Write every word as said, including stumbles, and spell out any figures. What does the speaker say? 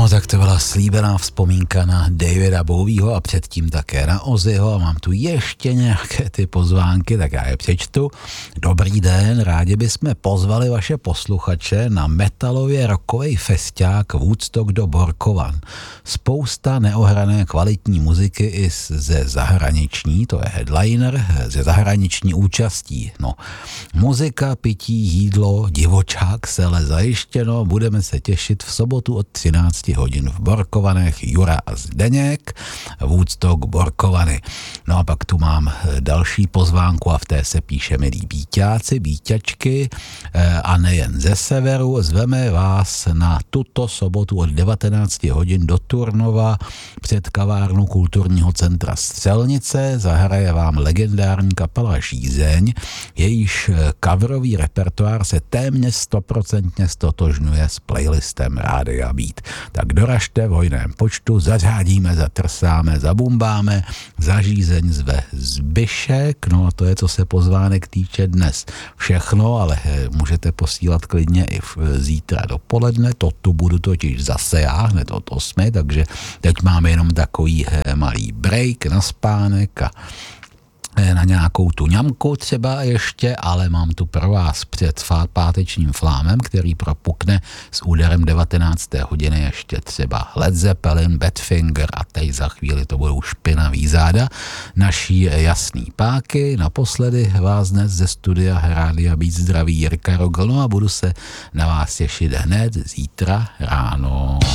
No, tak to byla slíbená vzpomínka na Davida Bowieho a předtím také na Ozzyho a mám tu ještě nějaké ty pozvánky, tak já je přečtu. Dobrý den, rádi bychom pozvali vaše posluchače na metalově rockovej festiák Woodstock do Borkovan. Spousta neohrané kvalitní muziky i ze zahraniční, to je headliner, ze zahraniční účastí. No, muzika, pití, jídlo, divočák, sele zajištěno, budeme se těšit v sobotu od třináct hodin v Borkovanech, Jura a Zdeněk, Woodstock Borkovany. No a pak tu mám další pozvánku a v té se píše milí bíťáci, bíťačky a nejen ze severu, zveme vás na tuto sobotu od devatenáct hodin do Turnova před kavárnu Kulturního centra Střelnice, zahraje vám legendární kapela Žízeň, jejíž coverový repertoár se téměř stoprocentně stotožňuje s playlistem Rádia Beat. Tak doražte v hojném počtu, zařádíme, zatrsáme, zabumbáme, za Žízeň zve Zbyšek, no a to je, co se pozvánek týče dnes všechno, ale můžete posílat klidně i v zítra dopoledne, to tu budu totiž zase já, hned od osmi, takže teď máme jenom takový malý break na spánek a na nějakou tu ňamku třeba ještě, ale mám tu pro vás před pátečním flámem, který propukne s úderem devatenácté hodiny ještě třeba Led Zeppelin, Badfinger a teď za chvíli to budou špinavý záda naší jasný páky. Naposledy vás dnes ze studia Rádia Beat zdraví Jirka Rogl, no a budu se na vás těšit hned zítra ráno.